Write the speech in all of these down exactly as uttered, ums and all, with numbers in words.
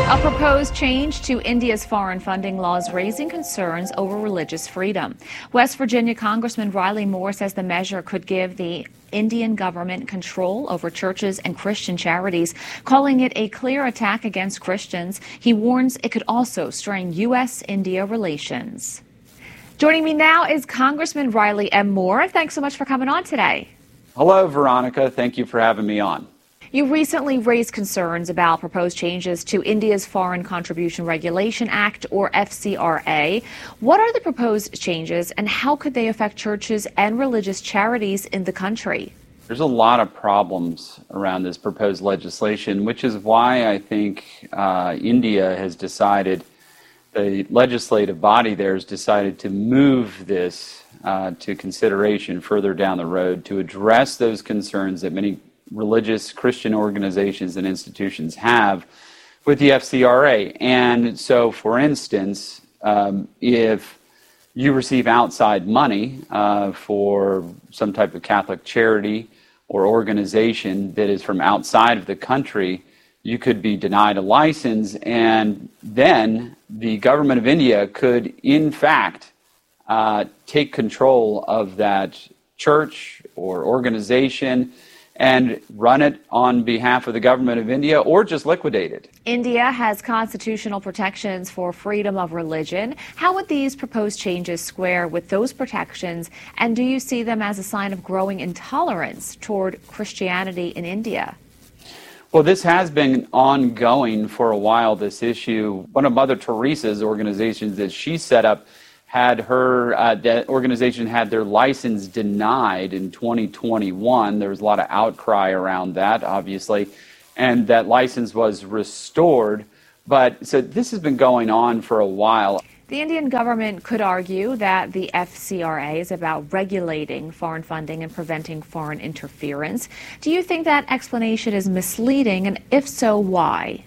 A proposed change to India's foreign funding laws raising concerns over religious freedom. West Virginia Congressman Riley Moore says the measure could give the Indian government control over churches and Christian charities, calling it a clear attack against Christians. He warns it could also strain U S India relations. Joining me now is Congressman Riley M. Moore. Thanks so much for coming on today. Hello, Veronica. Thank you for having me on. You recently raised concerns about proposed changes to India's Foreign Contribution Regulation Act, or F C R A. What are the proposed changes, and how could they affect churches and religious charities in the country? There's a lot of problems around this proposed legislation, which is why I think uh, India has decided, the legislative body there has decided to move this uh, to consideration further down the road to address those concerns that many religious Christian organizations and institutions have with the F C R A. And so, for instance, um, if you receive outside money uh, for some type of Catholic charity or organization that is from outside of the country, you could be denied a license, and then the government of India could, in fact, uh, take control of that church or organization and run it on behalf of the government of India, or just liquidate it. India has constitutional protections for freedom of religion. How would these proposed changes square with those protections, and do you see them as a sign of growing intolerance toward Christianity in India? Well, this has been ongoing for a while, this issue. One of Mother Teresa's organizations that she set up had her, uh, that organization had their license denied in twenty twenty-one. There was a lot of outcry around that, obviously, and that license was restored. But so this has been going on for a while. The Indian government could argue that the F C R A is about regulating foreign funding and preventing foreign interference. Do you think that explanation is misleading, and if so, why?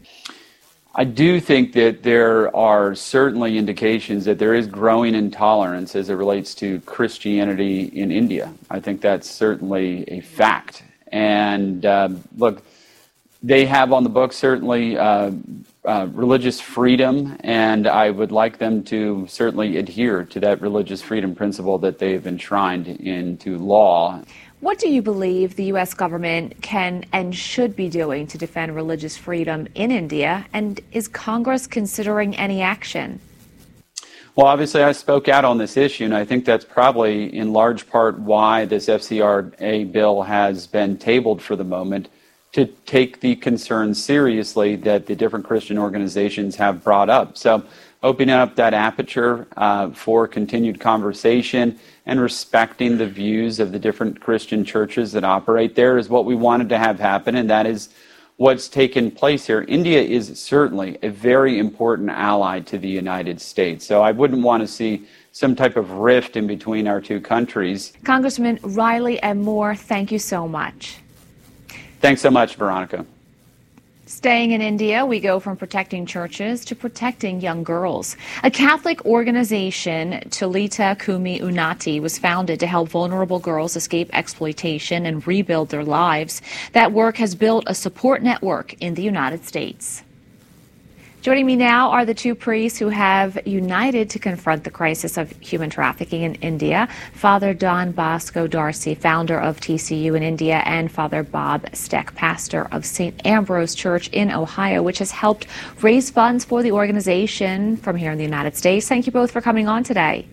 I do think that there are certainly indications that there is growing intolerance as it relates to Christianity in India. I think that's certainly a fact. And uh, look, they have on the books certainly uh, uh, religious freedom, and I would like them to certainly adhere to that religious freedom principle that they've enshrined into law. What do you believe the U S government can and should be doing to defend religious freedom in India, and is Congress considering any action? Well, obviously I spoke out on this issue, and I think that's probably in large part why this F C R A bill has been tabled for the moment, to take the concerns seriously that the different Christian organizations have brought up. So opening up that aperture uh, for continued conversation and respecting the views of the different Christian churches that operate there is what we wanted to have happen, and that is what's taken place here. India is certainly a very important ally to the United States, so I wouldn't want to see some type of rift in between our two countries. Congressman Riley M. Moore, thank you so much. Thanks so much, Veronica. Staying in India, we go from protecting churches to protecting young girls. A Catholic organization, Tulita Kumi Unnati, was founded to help vulnerable girls escape exploitation and rebuild their lives. That work has built a support network in the United States. Joining me now are the two priests who have united to confront the crisis of human trafficking in India. Father Don Bosco Darcy, founder of T C U in India, and Father Bob Steck, pastor of Saint Ambrose Church in Ohio, which has helped raise funds for the organization from here in the United States. Thank you both for coming on today.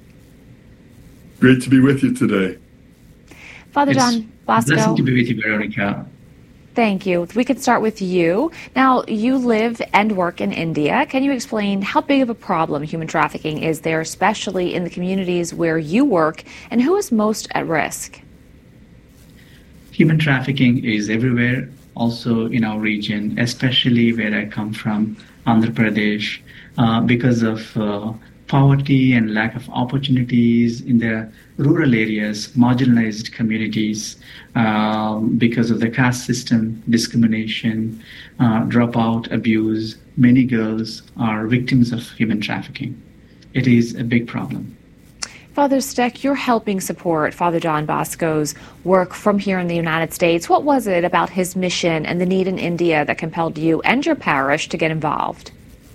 Great to be with you today. Father It's Don Bosco. Blessed to be with you, Veronica. Thank you. We could start with you. Now, you live and work in India. Can you explain how big of a problem human trafficking is there, especially in the communities where you work, and who is most at risk? Human trafficking is everywhere, also in our region, especially where I come from, Andhra Pradesh, uh, because of uh, poverty and lack of opportunities in the rural areas, marginalized communities, um, because of the caste system, discrimination, uh, dropout, abuse. Many girls are victims of human trafficking. It is a big problem. Father Steck, you're helping support Father Don Bosco's work from here in the United States. What was it about his mission and the need in India that compelled you and your parish to get involved?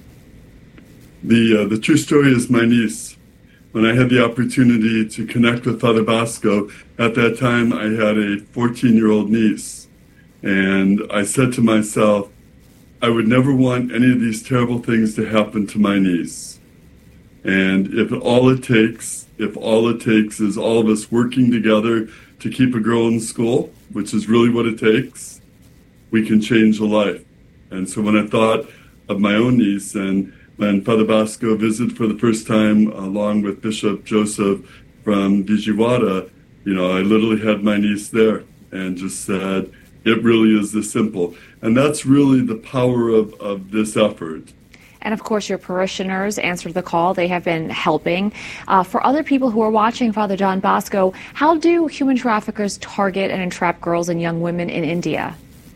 The, uh, the true story is my niece. When I had the opportunity to connect with Father Bosco, at that time I had a fourteen-year-old niece. And I said to myself, I would never want any of these terrible things to happen to my niece. And if all it takes, if all it takes is all of us working together to keep a girl in school, which is really what it takes, we can change a life. And so when I thought of my own niece, and when Father Bosco visited for the first time along with Bishop Joseph from Vijayawada, you know, I literally had my niece there and just said, it really is this simple. And that's really the power of, of this effort. And of course, your parishioners answered the call. They have been helping. Uh, for other people who are watching Father Don Bosco, how do human traffickers target and entrap girls and young women in India?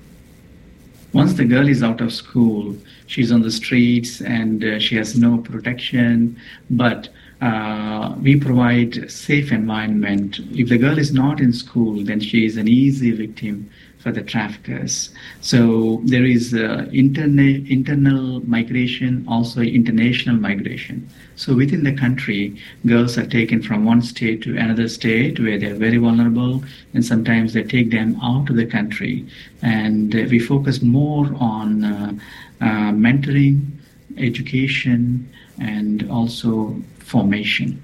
Once the girl is out of school, she's on the streets and uh, she has no protection, but uh, we provide safe environment. If the girl is not in school, then she is an easy victim for the traffickers. So there is uh, interna- internal migration, also international migration. So within the country, girls are taken from one state to another state where they're very vulnerable, and sometimes they take them out of the country. And uh, we focus more on uh, uh, mentoring, education, and also formation.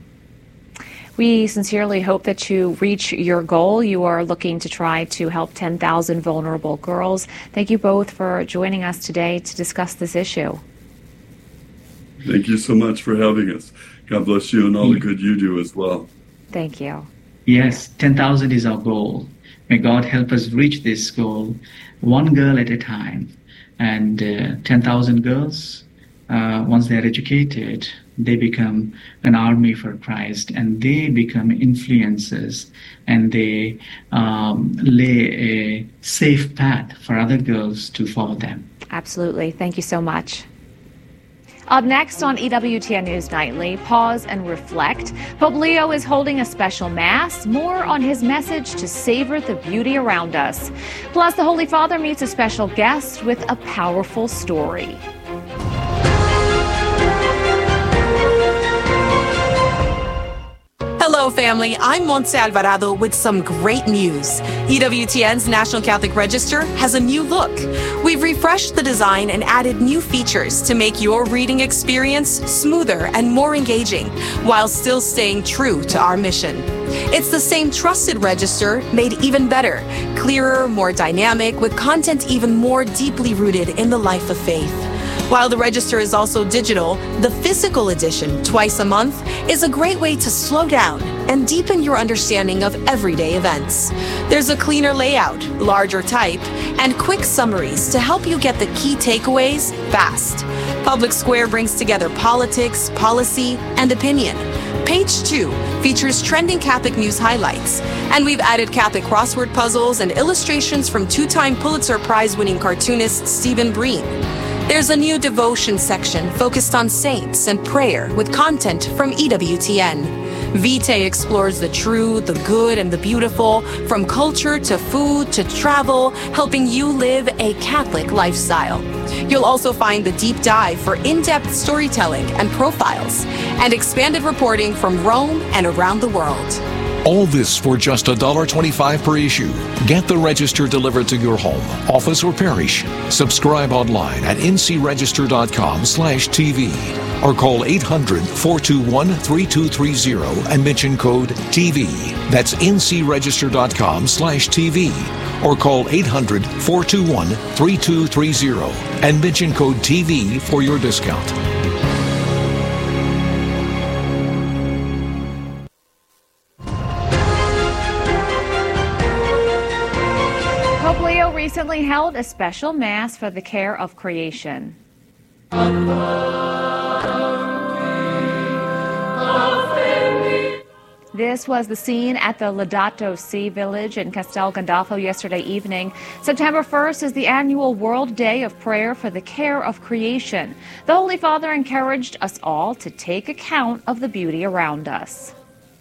We sincerely hope that you reach your goal. You are looking to try to help ten thousand vulnerable girls. Thank you both for joining us today to discuss this issue. Thank you so much for having us. God bless you and all the good you do as well. Thank you. Yes, ten thousand is our goal. May God help us reach this goal, one girl at a time. And uh, ten thousand girls, uh, once they are educated, they become an army for Christ, and they become influencers, and they um, lay a safe path for other girls to follow them. Absolutely. Thank you so much. Up next on E W T N News Nightly, pause and reflect. Pope Leo is holding a special mass. More on his message to savor the beauty around us. Plus, the Holy Father meets a special guest with a powerful story. Hello, family. I'm Montse Alvarado with some great news. E W T N's National Catholic Register has a new look. We've refreshed the design and added new features to make your reading experience smoother and more engaging, while still staying true to our mission. It's the same trusted register, made even better, clearer, more dynamic, with content even more deeply rooted in the life of faith. While the register is also digital, the physical edition, twice a month, is a great way to slow down and deepen your understanding of everyday events. There's a cleaner layout, larger type, and quick summaries to help you get the key takeaways fast. Public Square brings together politics, policy, and opinion. Page two features trending Catholic news highlights, and we've added Catholic crossword puzzles and illustrations from two-time Pulitzer Prize-winning cartoonist Stephen Breen. There's a new devotion section focused on saints and prayer with content from E W T N. Vitae explores the true, the good, and the beautiful, from culture to food to travel, helping you live a Catholic lifestyle. You'll also find the deep dive for in-depth storytelling and profiles, and expanded reporting from Rome and around the world. All this for just one dollar twenty-five per issue. Get the register delivered to your home, office, or parish. Subscribe online at n c register dot com slash t v or call eight hundred, four two one, three two three zero and mention code T V. That's n c register dot com slash T V or call eight hundred, four two one, three two three zero and mention code T V for your discount. Recently held a special mass for the care of creation. This was the scene at the Laudato Si village in Castel Gandolfo yesterday evening. September first is the annual World Day of Prayer for the Care of Creation. The Holy Father encouraged us all to take account of the beauty around us.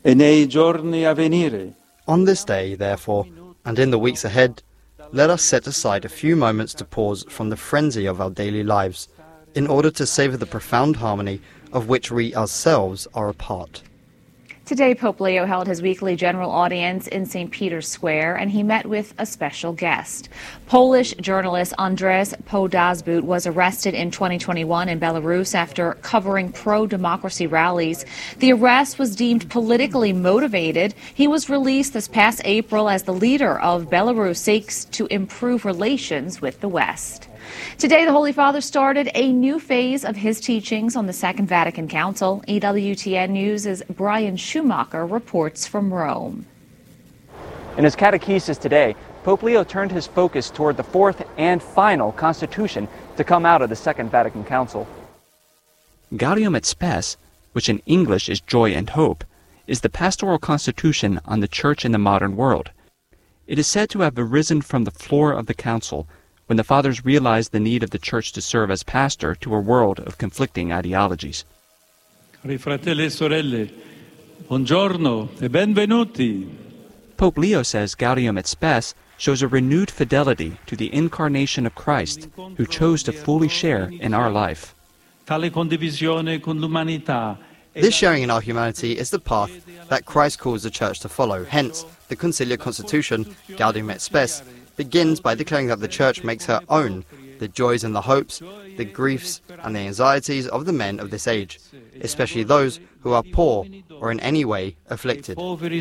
e nei giorni a venire. On this day, therefore, and in the weeks ahead, let us set aside a few moments to pause from the frenzy of our daily lives, in order to savor the profound harmony of which we ourselves are a part. Today, Pope Leo held his weekly general audience in Saint Peter's Square, and he met with a special guest. Polish journalist Andrzej Podazbut was arrested in twenty twenty-one in Belarus after covering pro-democracy rallies. The arrest was deemed politically motivated. He was released this past April as the leader of Belarus seeks to improve relations with the West. Today, the Holy Father started a new phase of his teachings on the Second Vatican Council. E W T N News' Brian Schumacher reports from Rome. In his catechesis today, Pope Leo turned his focus toward the fourth and final constitution to come out of the Second Vatican Council. Gaudium et Spes, which in English is Joy and Hope, is the pastoral constitution on the Church in the modern world. It is said to have arisen from the floor of the Council when the Fathers realized the need of the Church to serve as pastor to a world of conflicting ideologies. Cari fratelli e sorelle, buongiorno e benvenuti. Pope Leo says Gaudium et Spes shows a renewed fidelity to the incarnation of Christ, who chose to fully share in our life. Tale condivisione con l'umanità. This sharing in our humanity is the path that Christ calls the Church to follow. Hence, the Conciliar Constitution, Gaudium et Spes, begins by declaring that the Church makes her own the joys and the hopes, the griefs and the anxieties of the men of this age, especially those who are poor or in any way afflicted.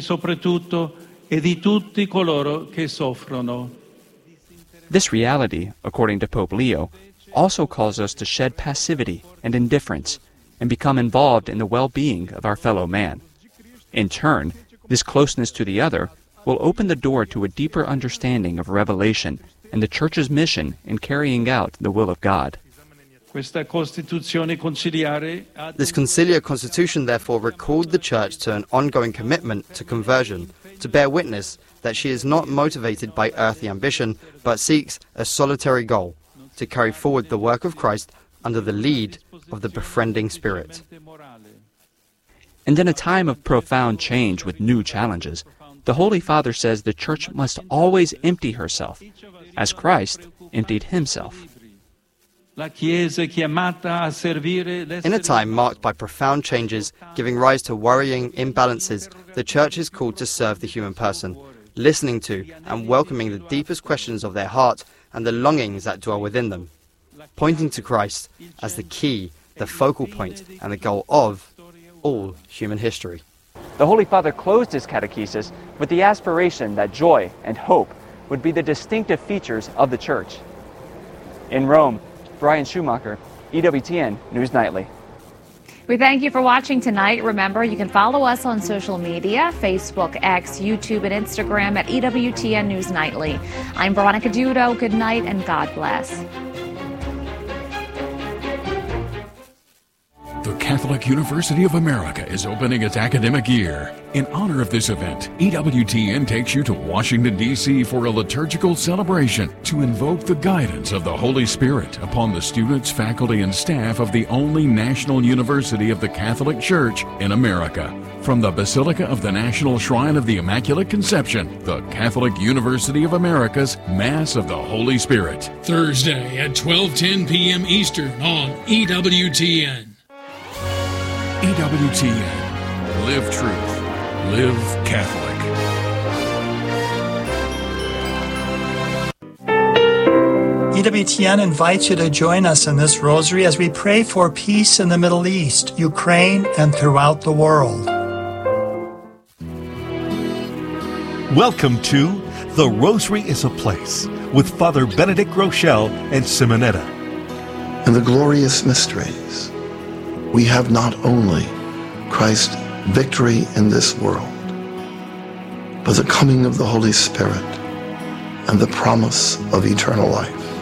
This reality, according to Pope Leo, also calls us to shed passivity and indifference and become involved in the well-being of our fellow man. In turn, this closeness to the other will open the door to a deeper understanding of revelation and the Church's mission in carrying out the will of God. This conciliar constitution therefore recalled the Church to an ongoing commitment to conversion, to bear witness that she is not motivated by earthly ambition, but seeks a solitary goal, to carry forward the work of Christ under the lead of the befriending Spirit. And in a time of profound change with new challenges, the Holy Father says the Church must always empty herself, as Christ emptied himself. In a time marked by profound changes, giving rise to worrying imbalances, the Church is called to serve the human person, listening to and welcoming the deepest questions of their heart and the longings that dwell within them, pointing to Christ as the key, the focal point, and the goal of all human history. The Holy Father closed his catechesis with the aspiration that joy and hope would be the distinctive features of the Church. In Rome, Brian Schumacher, E W T N News Nightly. We thank you for watching tonight. Remember, you can follow us on social media, Facebook, X, YouTube, and Instagram at E W T N News Nightly. I'm Veronica Dudo. Good night and God bless. The Catholic University of America is opening its academic year. In honor of this event, E W T N takes you to Washington, D C for a liturgical celebration to invoke the guidance of the Holy Spirit upon the students, faculty, and staff of the only national university of the Catholic Church in America. From the Basilica of the National Shrine of the Immaculate Conception, the Catholic University of America's Mass of the Holy Spirit. Thursday at twelve ten p m Eastern on E W T N. E W T N. Live truth. Live Catholic. E W T N invites you to join us in this rosary as we pray for peace in the Middle East, Ukraine, and throughout the world. Welcome to The Rosary is a Place with Father Benedict Rochelle and Simonetta. In the glorious mysteries, we have not only Christ's victory in this world, but the coming of the Holy Spirit and the promise of eternal life.